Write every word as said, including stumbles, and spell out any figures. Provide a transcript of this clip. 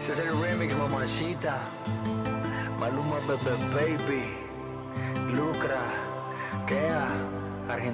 Ese es el remix, mamacita. Maluma, Bebe Baby, Lucra, Kea, Argentina.